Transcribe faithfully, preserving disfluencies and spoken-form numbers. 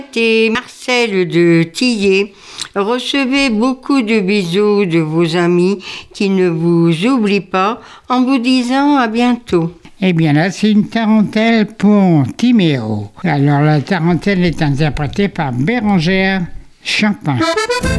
Et Marcel de Tillet, recevez beaucoup de bisous de vos amis qui ne vous oublient pas en vous disant à bientôt. Eh bien là, c'est une tarentelle pour Timéo. Alors la tarentelle est interprétée par Bérangère Champin.